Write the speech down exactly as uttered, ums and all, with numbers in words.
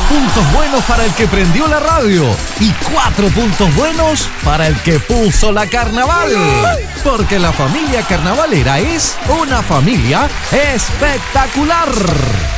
puntos buenos para el que prendió la radio y cuatro puntos buenos para el que puso la carnaval. Porque la familia carnavalera es una familia espectacular.